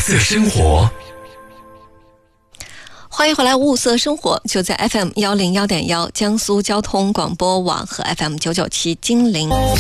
色生活， 欢迎回来，物色生活就在 FM101.1江苏交通广播网和 FM997金陵。